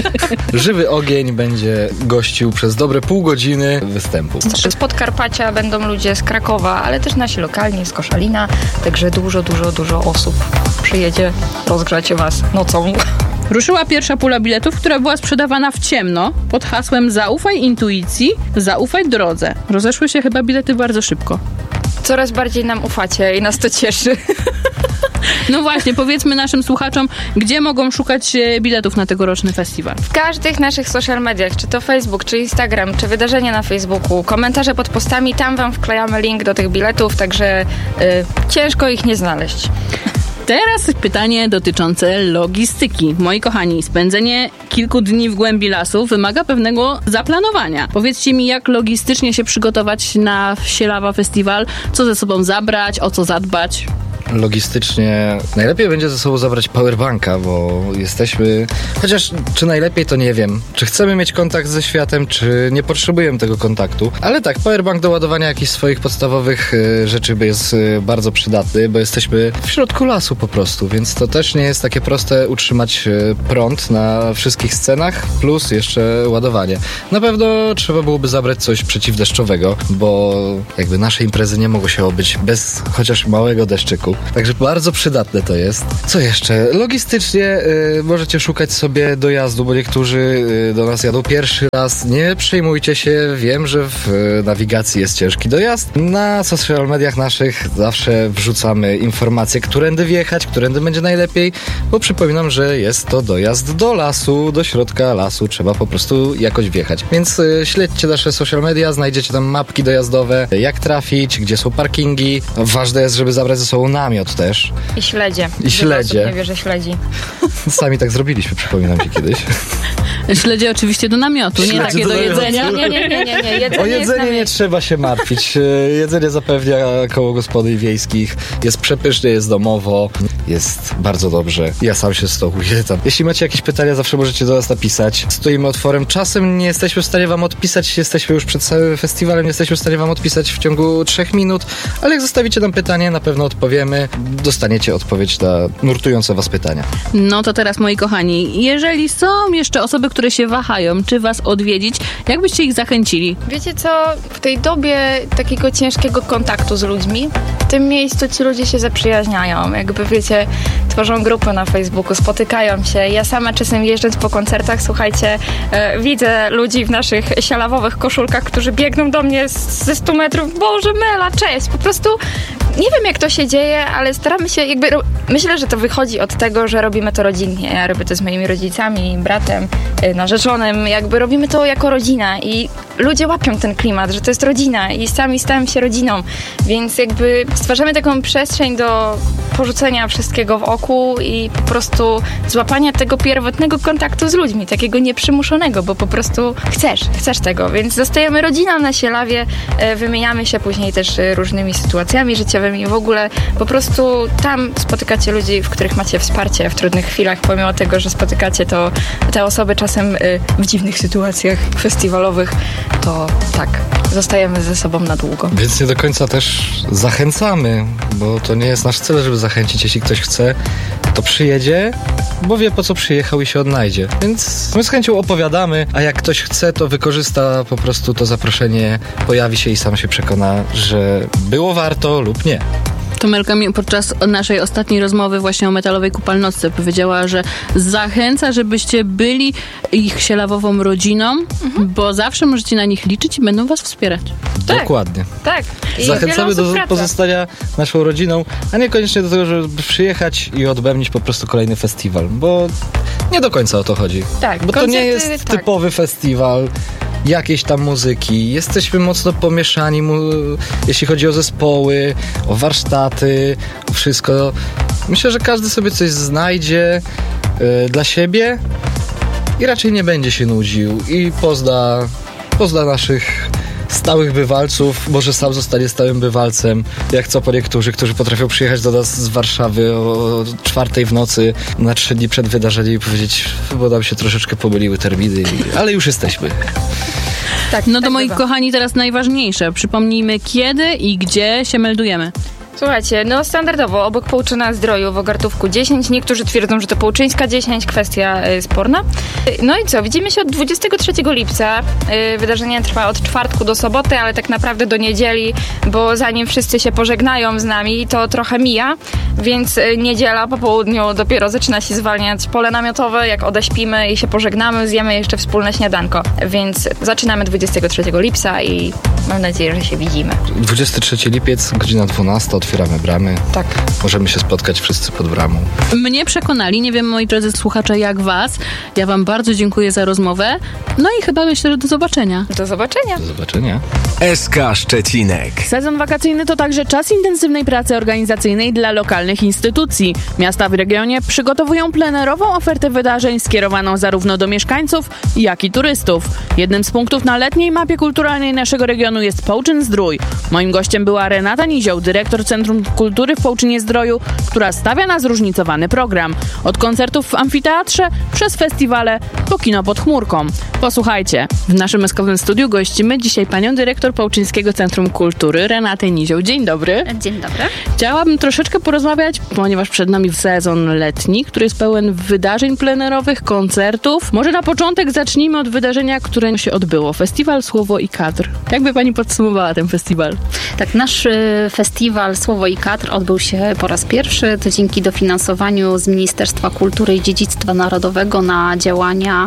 [SPEAKER 6] Żywy ogień będzie gościł przez dobre pół godziny występu.
[SPEAKER 5] Z Podkarpacia będą ludzie z Krakowa, ale też nasi lokalni, z Koszalina, także dużo, dużo, dużo osób przyjedzie rozgrzać was nocą.
[SPEAKER 2] Ruszyła pierwsza pula biletów, która była sprzedawana w ciemno pod hasłem zaufaj intuicji, zaufaj drodze. Rozeszły się chyba bilety bardzo szybko.
[SPEAKER 5] Coraz bardziej nam ufacie i nas to cieszy.
[SPEAKER 2] No właśnie, powiedzmy naszym słuchaczom, gdzie mogą szukać biletów na tegoroczny festiwal.
[SPEAKER 5] W każdych naszych social mediach, czy to Facebook, czy Instagram, czy wydarzenia na Facebooku, komentarze pod postami, tam wam wklejamy link do tych biletów, także y, ciężko ich nie znaleźć.
[SPEAKER 2] Teraz pytanie dotyczące logistyki. Moi kochani, spędzenie kilku dni w głębi lasu wymaga pewnego zaplanowania. Powiedzcie mi, jak logistycznie się przygotować na Sielawa Festiwal, co ze sobą zabrać, o co zadbać?
[SPEAKER 6] logistycznie najlepiej będzie ze sobą zabrać powerbanka, bo jesteśmy, chociaż czy najlepiej to nie wiem, czy chcemy mieć kontakt ze światem, czy nie potrzebujemy tego kontaktu, ale tak, powerbank do ładowania jakichś swoich podstawowych y, rzeczy jest y, bardzo przydatny, bo jesteśmy w środku lasu po prostu, więc to też nie jest takie proste utrzymać y, prąd na wszystkich scenach, plus jeszcze ładowanie. Na pewno trzeba byłoby zabrać coś przeciwdeszczowego, bo jakby nasze imprezy nie mogły się obyć bez chociaż małego deszczyku. Także bardzo przydatne to jest. Co jeszcze? Logistycznie y, możecie szukać sobie dojazdu, bo niektórzy y, do nas jadą pierwszy raz. Nie przejmujcie się, wiem, że w y, nawigacji jest ciężki dojazd. Na social mediach naszych zawsze wrzucamy informacje, którędy wjechać, którędy będzie najlepiej, bo przypominam, że jest to dojazd do lasu, do środka lasu. Trzeba po prostu jakoś wjechać. Więc y, śledźcie nasze social media, znajdziecie tam mapki dojazdowe, jak trafić, gdzie są parkingi. Ważne jest, żeby zabrać ze sobą namiot też.
[SPEAKER 5] I śledzie.
[SPEAKER 6] I śledzie.
[SPEAKER 5] Nie wie, że śledzi.
[SPEAKER 6] Sami tak zrobiliśmy, przypominam ci kiedyś.
[SPEAKER 2] Śledzie oczywiście do namiotu, nie
[SPEAKER 6] Śledzie
[SPEAKER 2] takie
[SPEAKER 6] do
[SPEAKER 2] do
[SPEAKER 6] namiotu.
[SPEAKER 2] jedzenia.
[SPEAKER 5] Nie, nie, nie, nie, nie. Jedzenie
[SPEAKER 6] O jedzenie nie trzeba się martwić. Jedzenie zapewnia koło gospodyń wiejskich. Jest przepysznie, jest domowo. Jest bardzo dobrze. Ja sam się stołuję tam. Jeśli macie jakieś pytania, zawsze możecie do nas napisać. Stoimy otworem. Czasem nie jesteśmy w stanie wam odpisać. Jesteśmy już przed całym festiwalem. Nie jesteśmy w stanie wam odpisać w ciągu trzech minut. Ale jak zostawicie nam pytanie, na pewno odpowiemy. Dostaniecie odpowiedź na nurtujące was pytania.
[SPEAKER 2] No to teraz, moi kochani, jeżeli są jeszcze osoby, które się wahają, czy was odwiedzić, jak byście ich zachęcili?
[SPEAKER 5] Wiecie co, w tej dobie takiego ciężkiego kontaktu z ludźmi, w tym miejscu ci ludzie się zaprzyjaźniają. Jakby wiecie, tworzą grupy na Facebooku, spotykają się. Ja sama czasem jeżdżąc po koncertach, słuchajcie, e, widzę ludzi w naszych sialawowych koszulkach, którzy biegną do mnie z, ze stu metrów. Boże, Mela, cześć! Po prostu nie wiem, jak to się dzieje, ale staramy się jakby... Myślę, że to wychodzi od tego, że robimy to rodzinnie. Ja robię to z moimi rodzicami, bratem, narzeczonym. Jakby robimy to jako rodzina i ludzie łapią ten klimat, że to jest rodzina i sami stałem się rodziną. Więc jakby stwarzamy taką przestrzeń do porzucenia wszystkiego w oku i po prostu złapania tego pierwotnego kontaktu z ludźmi, takiego nieprzymuszonego, bo po prostu chcesz, chcesz tego. Więc zostajemy rodziną na Sielawie, wymieniamy się później też różnymi sytuacjami życiowymi. W ogóle po prostu tam spotykacie ludzi, w których macie wsparcie w trudnych chwilach, pomimo tego, że spotykacie to te osoby czasem w dziwnych sytuacjach festiwalowych, to tak, zostajemy ze sobą na długo.
[SPEAKER 6] Więc nie do końca też zachęcamy, bo to nie jest nasz cel, żeby zachęcić. Jeśli ktoś chce, to przyjedzie, bo wie, po co przyjechał i się odnajdzie. Więc my z chęcią opowiadamy, a jak ktoś chce, to wykorzysta po prostu to zaproszenie, pojawi się i sam się przekona, że było warto lub nie.
[SPEAKER 2] To Melka mi podczas naszej ostatniej rozmowy właśnie o metalowej kupalnocce powiedziała, że zachęca, żebyście byli ich sielawową rodziną, mhm. bo zawsze możecie na nich liczyć i będą was wspierać.
[SPEAKER 5] Tak,
[SPEAKER 6] dokładnie.
[SPEAKER 5] Tak. I
[SPEAKER 6] zachęcamy do
[SPEAKER 5] praca.
[SPEAKER 6] pozostania naszą rodziną, a niekoniecznie do tego, żeby przyjechać i odbębnić po prostu kolejny festiwal, bo nie do końca o to chodzi.
[SPEAKER 5] Tak,
[SPEAKER 6] bo to nie jest
[SPEAKER 5] tak.
[SPEAKER 6] typowy festiwal jakiejś tam muzyki. Jesteśmy mocno pomieszani, mu, jeśli chodzi o zespoły, o warsztaty, o wszystko. Myślę, że każdy sobie coś znajdzie y, dla siebie i raczej nie będzie się nudził i pozna, pozna naszych stałych bywalców, może sam zostanie stałym bywalcem, jak co po niektórzy, którzy potrafią przyjechać do nas z Warszawy o czwartej w nocy na trzy dni przed wydarzeniem i powiedzieć, bo nam się troszeczkę pomyliły terminy, ale już jesteśmy.
[SPEAKER 2] Tak, no to
[SPEAKER 5] tak
[SPEAKER 2] moi
[SPEAKER 5] bywa.
[SPEAKER 2] kochani, teraz najważniejsze. Przypomnijmy, kiedy i gdzie się meldujemy.
[SPEAKER 5] Słuchajcie, no standardowo obok Połczyna Zdroju w Ogartówku dziesięć. Niektórzy twierdzą, że to Połczyńska dziesięć, kwestia y, sporna. Y, no i co, widzimy się od dwudziestego trzeciego lipca. Y, wydarzenie trwa od czwartku do soboty, ale tak naprawdę do niedzieli, bo zanim wszyscy się pożegnają z nami, to trochę mija, więc y, niedziela po południu dopiero zaczyna się zwalniać pole namiotowe, jak odeśpimy i się pożegnamy, zjemy jeszcze wspólne śniadanko. Więc zaczynamy dwudziestego trzeciego lipca i mam nadzieję, że się widzimy.
[SPEAKER 6] dwudziestego trzeciego lipiec, godzina dwunasta, otwieramy bramy.
[SPEAKER 5] Tak.
[SPEAKER 6] Możemy się spotkać wszyscy pod bramą.
[SPEAKER 2] Mnie przekonali, nie wiem, moi drodzy słuchacze, jak was. Ja wam bardzo dziękuję za rozmowę. No i chyba myślę, że do zobaczenia.
[SPEAKER 5] Do zobaczenia.
[SPEAKER 6] Do zobaczenia.
[SPEAKER 1] S K Szczecinek.
[SPEAKER 2] Sezon wakacyjny to także czas intensywnej pracy organizacyjnej dla lokalnych instytucji. Miasta w regionie przygotowują plenerową ofertę wydarzeń skierowaną zarówno do mieszkańców, jak i turystów. Jednym z punktów na letniej mapie kulturalnej naszego regionu jest Połczyn Zdrój. Moim gościem była Renata Nizioł, dyrektor Centrum Centrum Kultury w Połczynie-Zdroju, która stawia na zróżnicowany program. Od koncertów w amfiteatrze, przez festiwale, po kino pod chmurką. Posłuchajcie, w naszym eskowym studiu gościmy dzisiaj panią dyrektor Połczyńskiego Centrum Kultury, Renatę Nizioł. Dzień dobry.
[SPEAKER 7] Dzień dobry.
[SPEAKER 2] Chciałabym troszeczkę porozmawiać, ponieważ przed nami sezon letni, który jest pełen wydarzeń plenerowych, koncertów. Może na początek zacznijmy od wydarzenia, które się odbyło. Festiwal Słowo i Kadr. Jak by pani podsumowała ten festiwal?
[SPEAKER 7] Tak, nasz festiwal Słowo i Kadr odbył się po raz pierwszy. To dzięki dofinansowaniu z Ministerstwa Kultury i Dziedzictwa Narodowego na działania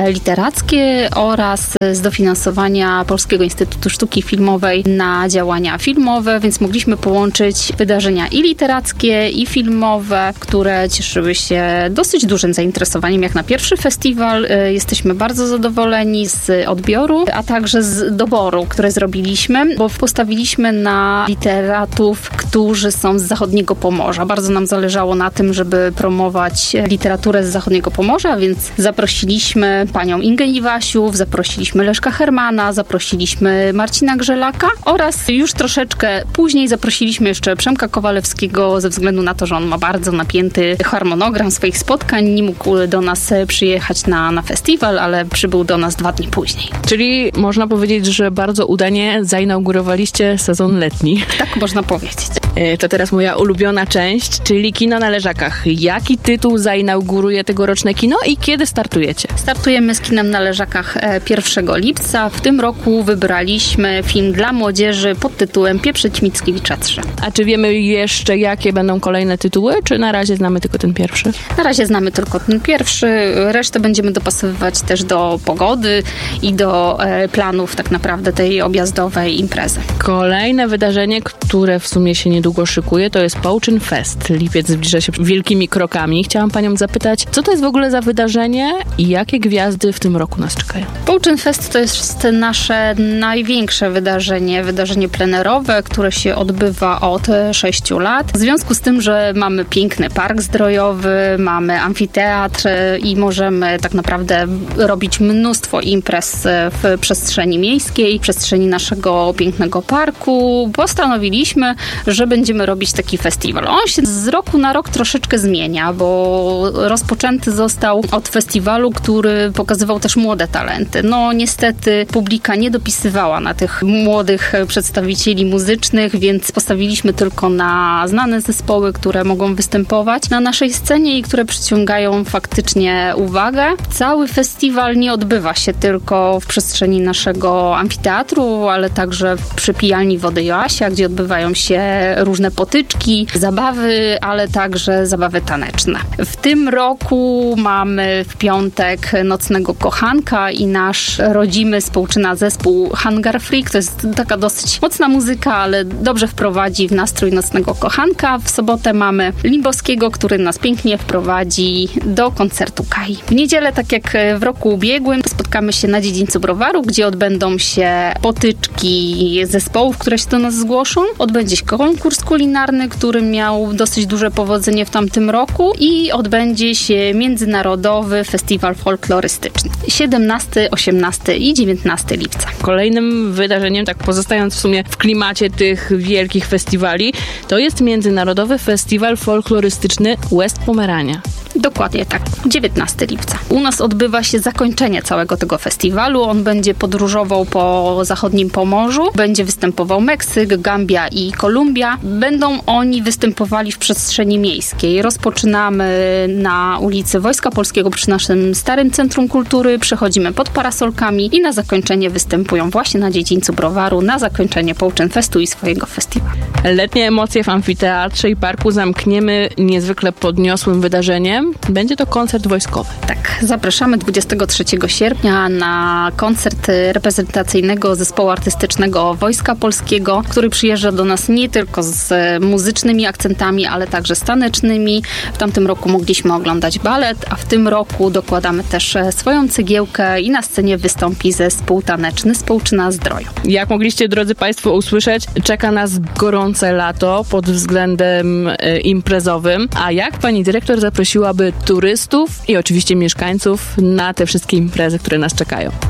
[SPEAKER 7] literackie oraz z dofinansowania Polskiego Instytutu Sztuki Filmowej na działania filmowe, więc mogliśmy połączyć wydarzenia i literackie, i filmowe, które cieszyły się dosyć dużym zainteresowaniem jak na pierwszy festiwal. Jesteśmy bardzo zadowoleni z odbioru, a także z doboru, które zrobiliśmy, bo postawiliśmy na literatów, którzy są z zachodniego Pomorza. Bardzo nam zależało na tym, żeby promować literaturę z zachodniego Pomorza, więc zaprosiliśmy panią Ingę Iwasiów, zaprosiliśmy Leszka Hermana, zaprosiliśmy Marcina Grzelaka oraz już troszeczkę później zaprosiliśmy jeszcze Przemka Kowalewskiego ze względu na to, że on ma bardzo napięty harmonogram swoich spotkań. Nie mógł do nas przyjechać na, na festiwal, ale przybył do nas dwa dni później.
[SPEAKER 2] Czyli można powiedzieć, że bardzo udanie zainaugurowaliście sezon letni.
[SPEAKER 7] Tak można powiedzieć.
[SPEAKER 2] To teraz moja ulubiona część, czyli kino na Leżakach. Jaki tytuł zainauguruje tegoroczne kino i kiedy startujecie?
[SPEAKER 7] Startujemy z kinem na Leżakach pierwszego lipca. W tym roku wybraliśmy film dla młodzieży pod tytułem Pieprzyć Mickiewicza trzy.
[SPEAKER 2] A czy wiemy jeszcze, jakie będą kolejne tytuły, czy na razie znamy tylko ten pierwszy?
[SPEAKER 7] Na razie znamy tylko ten pierwszy. Resztę będziemy dopasowywać też do pogody i do e, planów tak naprawdę tej objazdowej imprezy.
[SPEAKER 2] Kolejne wydarzenie, które w sumie się niedługo szykuje, to jest Połczyn Fest. Lipiec zbliża się wielkimi krokami. Chciałam panią zapytać, co to jest w ogóle za wydarzenie i jakie gwiazdy w tym roku nas czekają?
[SPEAKER 7] Połczyn Fest to jest nasze największe wydarzenie, wydarzenie plenerowe, które się odbywa od sześciu lat. W związku z tym, że mamy piękny park zdrojowy, mamy amfiteatr i możemy tak naprawdę robić mnóstwo imprez w przestrzeni miejskiej, w przestrzeni naszego pięknego parku, postanowiliśmy, że będziemy robić taki festiwal. On się z roku na rok troszeczkę zmienia, bo rozpoczęty został od festiwalu, który pokazywał też młode talenty. No niestety publika nie dopisywała na tych młodych przedstawicieli muzycznych, więc postawiliśmy tylko na znane zespoły, które mogą występować na naszej scenie i które przyciągają faktycznie uwagę. Cały festiwal nie odbywa się tylko w przestrzeni naszego amfiteatru, ale także przy pijalni Wody Joasia, gdzie odbywają się różne potyczki, zabawy, ale także zabawy taneczne. W tym roku mamy w piątek Nocnego Kochanka i nasz rodzimy z Połczyna zespół Hangar Freak. To jest taka dosyć mocna muzyka, ale dobrze wprowadzi w nastrój Nocnego Kochanka. W sobotę mamy Limbowskiego, który nas pięknie wprowadzi do koncertu Kai. W niedzielę, tak jak w roku ubiegłym, spotkamy się na dziedzińcu Browaru, gdzie odbędą się potyczki zespołów, które się do nas zgłoszą. Odbędzie się konkurs kulinarny, który miał dosyć duże powodzenie w tamtym roku i odbędzie się międzynarodowy festiwal folklorystyczny. siedemnastego, osiemnastego i dziewiętnastego lipca.
[SPEAKER 2] Kolejnym wydarzeniem, tak pozostając w sumie w klimacie tych wielkich festiwali, to jest Międzynarodowy Festiwal Folklorystyczny West Pomerania.
[SPEAKER 7] Dokładnie tak, dziewiętnastego lipca. U nas odbywa się zakończenie całego tego festiwalu. On będzie podróżował po zachodnim Pomorzu. Będzie występował Meksyk, Gambia i Kolumbia. Będą oni występowali w przestrzeni miejskiej. Rozpoczynamy na ulicy Wojska Polskiego przy naszym starym Centrum Kultury. Przechodzimy pod parasolkami i na zakończenie występują właśnie na dziedzińcu Browaru, na zakończenie Połczyn Festu i swojego festiwalu.
[SPEAKER 2] Letnie emocje w amfiteatrze i parku zamkniemy niezwykle podniosłym wydarzeniem. Będzie to koncert wojskowy.
[SPEAKER 7] Tak, zapraszamy dwudziestego trzeciego sierpnia na koncert reprezentacyjnego zespołu artystycznego Wojska Polskiego, który przyjeżdża do nas nie tylko z muzycznymi akcentami, ale także z tanecznymi. W tamtym roku mogliśmy oglądać balet, a w tym roku dokładamy też swoją cegiełkę i na scenie wystąpi zespół taneczny z Połczyna Zdroju.
[SPEAKER 2] Jak mogliście, drodzy Państwo, usłyszeć, czeka nas gorące lato pod względem e, imprezowym. A jak pani dyrektor zaprosiłaby turystów i oczywiście mieszkańców na te wszystkie imprezy, które nas czekają?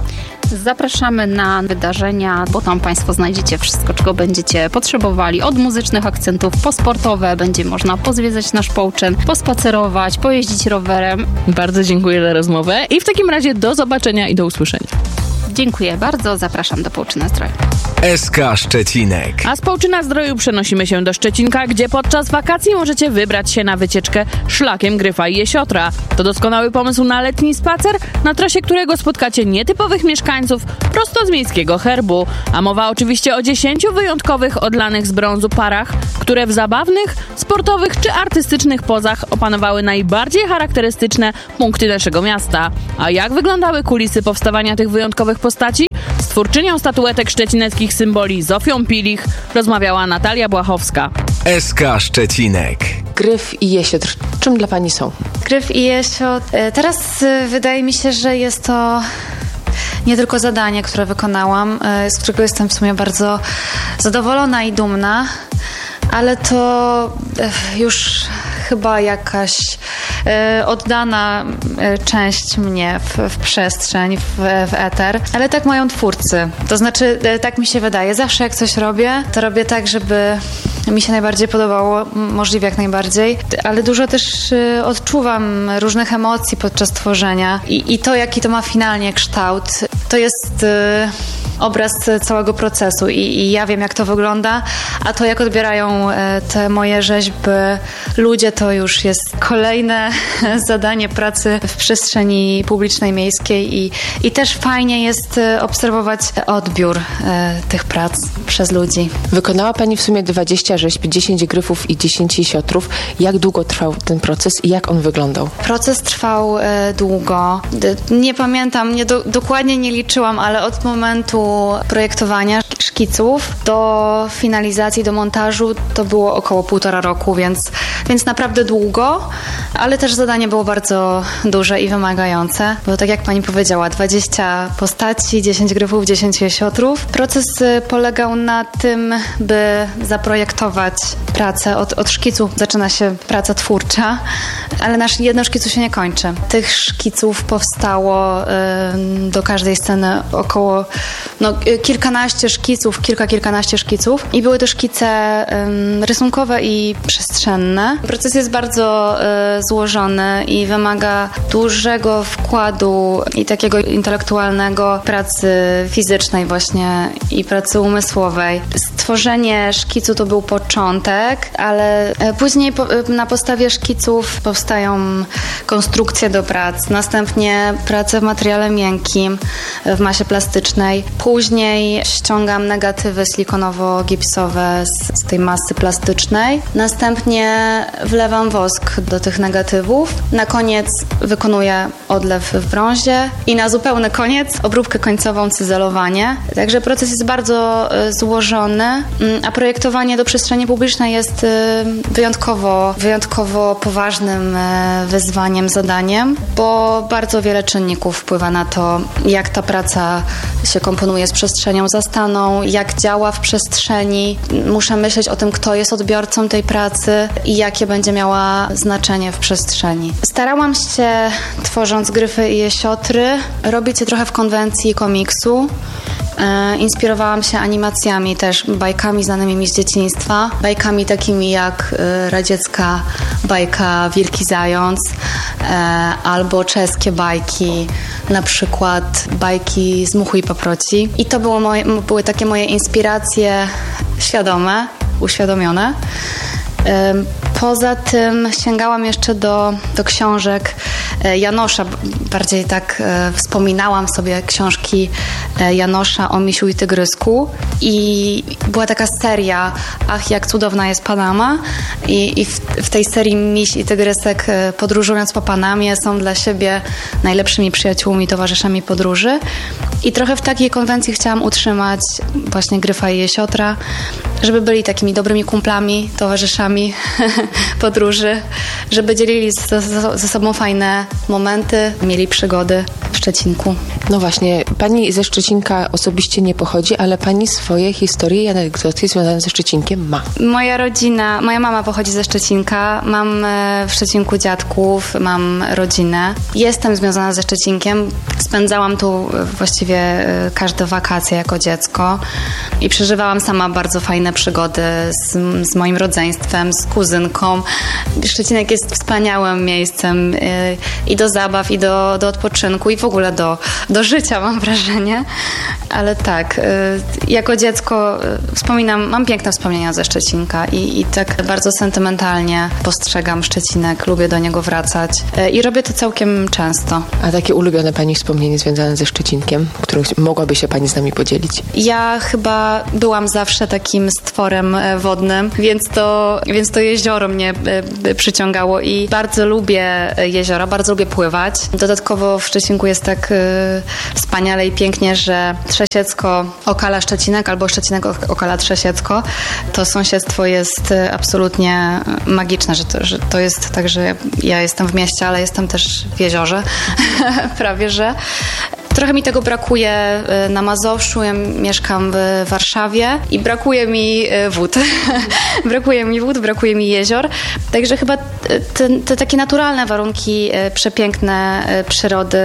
[SPEAKER 7] Zapraszamy na wydarzenia, bo tam Państwo znajdziecie wszystko, czego będziecie potrzebowali. Od muzycznych akcentów po sportowe. Będzie można pozwiedzać nasz Połczyn, pospacerować, pojeździć rowerem.
[SPEAKER 2] Bardzo dziękuję za rozmowę i w takim razie do zobaczenia i do usłyszenia.
[SPEAKER 7] Dziękuję bardzo. Zapraszam do Połczyna Zdroju.
[SPEAKER 1] S K Szczecinek.
[SPEAKER 2] A z Połczyna Zdroju przenosimy się do Szczecinka, gdzie podczas wakacji możecie wybrać się na wycieczkę szlakiem Gryfa i Jesiotra. To doskonały pomysł na letni spacer, na trasie którego spotkacie nietypowych mieszkańców prosto z miejskiego herbu. A mowa oczywiście o dziesięciu wyjątkowych, odlanych z brązu parach, które w zabawnych, sportowych czy artystycznych pozach opanowały najbardziej charakterystyczne punkty naszego miasta. A jak wyglądały kulisy powstawania tych wyjątkowych postaci? Z twórczynią statuetek szczecineckich symboli Zofią Pilich rozmawiała Natalia Błachowska.
[SPEAKER 1] S K Szczecinek.
[SPEAKER 8] Gryf i Jesiotr. Czym dla Pani są?
[SPEAKER 9] Gryf i Jesiotr. Teraz wydaje mi się, że jest to nie tylko zadanie, które wykonałam, z którego jestem w sumie bardzo zadowolona i dumna, ale to już chyba jakaś e, oddana e, część mnie w, w przestrzeń, w, w eter. Ale tak mają twórcy. To znaczy, e, tak mi się wydaje. Zawsze jak coś robię, to robię tak, żeby mi się najbardziej podobało, możliwie jak najbardziej. Ale dużo też e, odczuwam różnych emocji podczas tworzenia. I, i to, jaki to ma finalnie kształt, to jest e, obraz całego procesu. I, I ja wiem, jak to wygląda, a to, jak odbierają e, te moje rzeźby ludzie, to już jest kolejne zadanie pracy w przestrzeni publicznej, miejskiej i, i też fajnie jest obserwować odbiór e, tych prac przez ludzi.
[SPEAKER 8] Wykonała Pani w sumie dwadzieścia rzeźb, dziesięć gryfów i dziesięć jesiotrów. Jak długo trwał ten proces i jak on wyglądał?
[SPEAKER 9] Proces trwał e, długo. D- nie pamiętam, nie do, dokładnie nie liczyłam, ale od momentu projektowania szkiców do finalizacji, do montażu to było około półtora roku, więc, więc naprawdę długo, ale też zadanie było bardzo duże i wymagające, bo tak jak Pani powiedziała, dwadzieścia postaci, dziesięć gryfów, dziesięć jesiotrów. Proces polegał na tym, by zaprojektować pracę. Od, od szkicu zaczyna się praca twórcza, ale nasz jedno szkicu się nie kończy. Tych szkiców powstało y, do każdej sceny około no, kilkanaście szkiców, kilka, kilkanaście szkiców i były to szkice y, rysunkowe i przestrzenne. Proces jest bardzo y, złożony i wymaga dużego wkładu i takiego intelektualnego, pracy fizycznej właśnie i pracy umysłowej. Stworzenie szkicu to był początek, ale później po, na podstawie szkiców powstają konstrukcje do prac, następnie prace w materiale miękkim, w masie plastycznej. Później ściągam negatywy silikonowo-gipsowe z, z tej masy plastycznej. Następnie wlewam wosk do tych negatywów. Na koniec wykonuję odlew w brązie i na zupełny koniec obróbkę końcową, cyzelowanie. Także proces jest bardzo y, złożony, y, a projektowanie do przestrzeni publicznej jest y, wyjątkowo, wyjątkowo poważnym y, wyzwaniem, zadaniem, bo bardzo wiele czynników wpływa na to, jak ta praca się komponuje z przestrzenią zastaną, jak działa w przestrzeni. Muszę myśleć o tym, kto jest odbiorcą tej pracy i jakie będzie miała znaczenie w przestrzeni. Starałam się, tworząc Gryfy i Jesiotry, robić je trochę w konwencji komiksu. E, inspirowałam się animacjami też, bajkami znanymi mi z dzieciństwa. Bajkami takimi jak e, radziecka bajka Wielki Zając e, albo czeskie bajki, na przykład bajki z Muchu i Paproci. I to było moje, były takie moje inspiracje świadome, uświadomione. Poza tym sięgałam jeszcze do, do książek Janosza. Bardziej tak e, wspominałam sobie książki Janosza o Misiu i Tygrysku. I była taka seria Ach, jak cudowna jest Panama. I, i w, w tej serii Miś i Tygrysek podróżując po Panamie są dla siebie najlepszymi przyjaciółmi, towarzyszami podróży. I trochę w takiej konwencji chciałam utrzymać właśnie Gryfa i Jesiotra, żeby byli takimi dobrymi kumplami, towarzyszami podróży, żeby dzielili ze, ze sobą fajne momenty, mieli przygody w Szczecinku.
[SPEAKER 8] No właśnie, pani ze Szczecinka osobiście nie pochodzi, ale pani swoje historie i anegdoty związane ze Szczecinkiem ma.
[SPEAKER 9] Moja rodzina, moja mama pochodzi ze Szczecinka, mam w Szczecinku dziadków, mam rodzinę. Jestem związana ze Szczecinkiem, spędzałam tu właściwie każde wakacje jako dziecko i przeżywałam sama bardzo fajne przygody z, z moim rodzeństwem, z kuzynką. Szczecinek jest wspaniałym miejscem i do zabaw, i do, do odpoczynku, i w ogóle do, do życia, mam wrażenie. Ale tak, jako dziecko wspominam, mam piękne wspomnienia ze Szczecinka i, i tak bardzo sentymentalnie postrzegam Szczecinek, lubię do niego wracać i robię to całkiem często.
[SPEAKER 8] A takie ulubione pani wspomnienie związane ze Szczecinkiem, którą mogłaby się pani z nami podzielić?
[SPEAKER 9] Ja chyba byłam zawsze takim stworem wodnym, więc to, więc to jezioro mnie przyciągało i bardzo lubię jeziora, bardzo lubię pływać. Dodatkowo w Szczecinku jest tak wspaniale i pięknie, że Trzesiecko okala Szczecinek albo Szczecinek okala Trzesiecko. To sąsiedztwo jest absolutnie magiczne, że to, że to jest tak, że ja jestem w mieście, ale jestem też w jeziorze, prawie że. Trochę mi tego brakuje na Mazowszu, ja mieszkam w Warszawie i brakuje mi wód. brakuje mi wód, brakuje mi jezior. Także chyba te, te takie naturalne warunki, przepiękne przyrody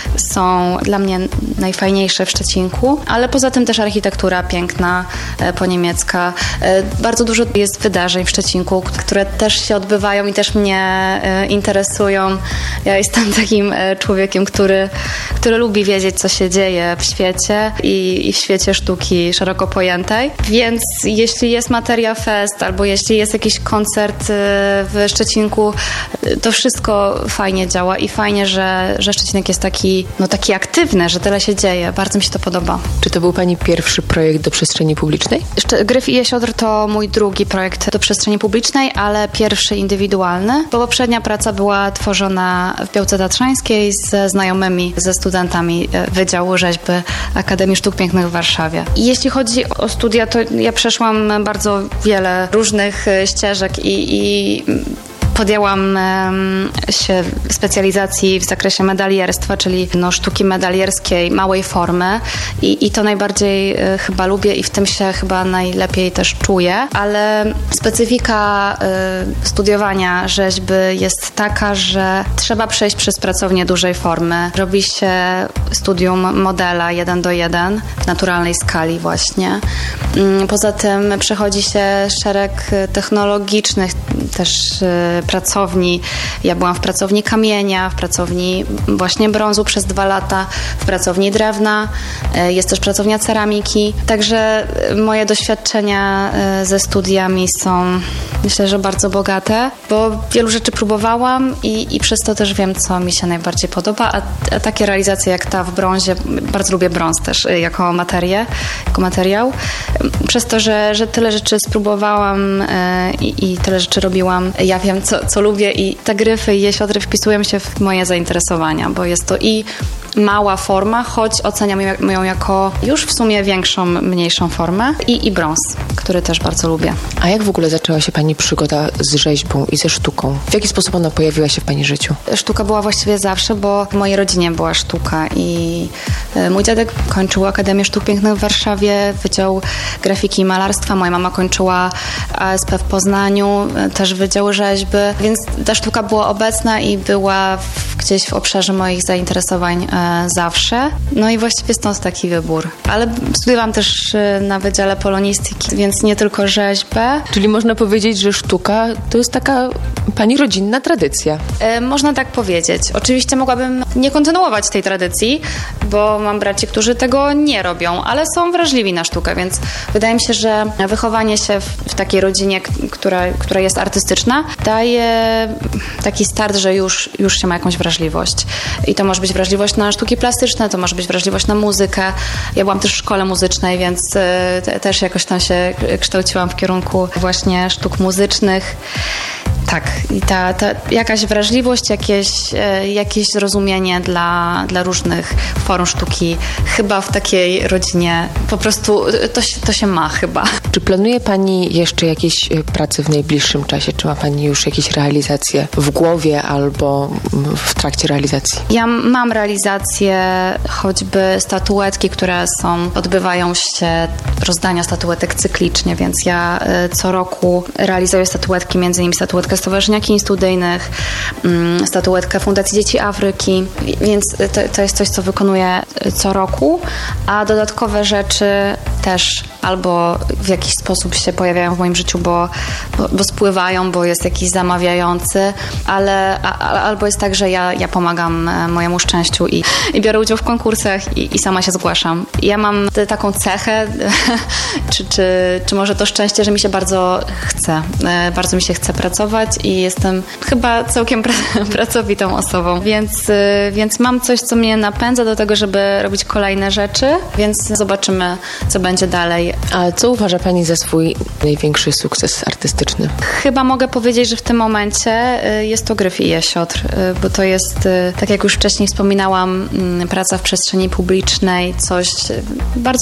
[SPEAKER 9] są dla mnie najfajniejsze w Szczecinku, ale poza tym też architektura piękna, poniemiecka. Bardzo dużo jest wydarzeń w Szczecinku, które też się odbywają i też mnie interesują. Ja jestem takim człowiekiem, który, który lubi wiedzieć, co się dzieje w świecie i, i w świecie sztuki szeroko pojętej. Więc jeśli jest Materia Fest albo jeśli jest jakiś koncert w Szczecinku, to wszystko fajnie działa i fajnie, że, że Szczecinek jest taki, no, taki aktywny, że tyle się dzieje. Bardzo mi się to podoba.
[SPEAKER 8] Czy to był pani pierwszy projekt do przestrzeni publicznej?
[SPEAKER 9] Gryf i Jesiodr to mój drugi projekt do przestrzeni publicznej, ale pierwszy indywidualny, bo poprzednia praca była tworzona w Białce Tatrzańskiej ze znajomymi, ze studentami Wydziału Rzeźby Akademii Sztuk Pięknych w Warszawie. I jeśli chodzi o studia, to ja przeszłam bardzo wiele różnych ścieżek i, i podjęłam um, się specjalizacji w zakresie medalierstwa, czyli no, sztuki medalierskiej małej formy i, i to najbardziej y, chyba lubię i w tym się chyba najlepiej też czuję, ale specyfika y, studiowania rzeźby jest taka, że trzeba przejść przez pracownię dużej formy. Robi się studium modela jeden do jeden w naturalnej skali właśnie. Y, poza tym przechodzi się szereg technologicznych też y, pracowni. Ja byłam w pracowni kamienia, w pracowni właśnie brązu przez dwa lata, w pracowni drewna, jest też pracownia ceramiki. Także moje doświadczenia ze studiami są, myślę, że bardzo bogate, bo wielu rzeczy próbowałam i, i przez to też wiem, co mi się najbardziej podoba, a, a takie realizacje jak ta w brązie, bardzo lubię brąz też jako materię, jako materiał. Przez to, że, że tyle rzeczy spróbowałam i, i tyle rzeczy robiłam, ja wiem, co co lubię i te gryfy i jesiodry wpisują się w moje zainteresowania, bo jest to i mała forma, choć oceniam ją jako już w sumie większą, mniejszą formę i, i brąz, który też bardzo lubię.
[SPEAKER 8] A jak w ogóle zaczęła się pani przygoda z rzeźbą i ze sztuką? W jaki sposób ona pojawiła się w pani życiu?
[SPEAKER 9] Sztuka była właściwie zawsze, bo w mojej rodzinie była sztuka i mój dziadek kończył Akademię Sztuk Pięknych w Warszawie, Wydział Grafiki i Malarstwa. Moja mama kończyła A S P w Poznaniu, też Wydział Rzeźby, więc ta sztuka była obecna i była w, gdzieś w obszarze moich zainteresowań e, zawsze. No i właściwie stąd taki wybór. Ale studiowałam też e, na Wydziale Polonistyki, więc nie tylko rzeźbę.
[SPEAKER 8] Czyli można powiedzieć, że sztuka to jest taka pani rodzinna tradycja.
[SPEAKER 9] E, można tak powiedzieć. Oczywiście mogłabym nie kontynuować tej tradycji, bo mam braci, którzy tego nie robią, ale są wrażliwi na sztukę, więc wydaje mi się, że wychowanie się w, w takiej rodzinie, która, która jest artystyczna, daje taki start, że już, już się ma jakąś wrażliwość. I to może być wrażliwość na sztuki plastyczne, to może być wrażliwość na muzykę. Ja byłam też w szkole muzycznej, więc te, też jakoś tam się kształciłam w kierunku właśnie sztuk muzycznych. Tak, i ta, ta jakaś wrażliwość, jakieś, jakieś zrozumienie dla, dla różnych form sztuki. Chyba w takiej rodzinie po prostu to się, to się ma chyba.
[SPEAKER 8] Czy planuje Pani jeszcze jakieś prace w najbliższym czasie? Czy ma Pani już jakieś realizacje w głowie albo w trakcie realizacji?
[SPEAKER 9] Ja mam realizację choćby statuetki, które są, odbywają się rozdania statuetek cyklicznie, więc ja co roku realizuję statuetki, między innymi statuetkę Stowarzyszenia Kin Studyjnych, statuetkę Fundacji Dzieci Afryki, więc to, to jest coś, co wykonuję co roku, a dodatkowe rzeczy też albo w jakiś sposób się pojawiają w moim życiu, bo, bo, bo spływają, bo jest jakiś zamawiający, ale a, albo jest tak, że ja, ja pomagam mojemu szczęściu i, i biorę udział w konkursach i, i sama się zgłaszam. Ja mam t- taką cechę, czy, czy, czy może to szczęście, że mi się bardzo chce, bardzo mi się chce pracować i jestem chyba całkiem pra- pracowitą osobą, więc, więc mam coś, co mnie napędza do tego, żeby robić kolejne rzeczy, więc zobaczymy, co będzie dalej.
[SPEAKER 8] A co uważa Pani za swój największy sukces artystyczny?
[SPEAKER 9] Chyba mogę powiedzieć, że w tym momencie jest to Gryf i Jesiotr, bo to jest, tak jak już wcześniej wspominałam, praca w przestrzeni publicznej, coś bardzo